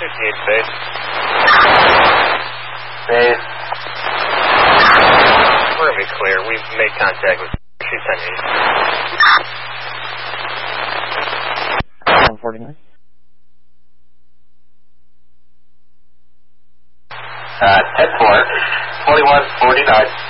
base. Base. We're going to be clear. We've made contact with 210 149. 10-4, 2149.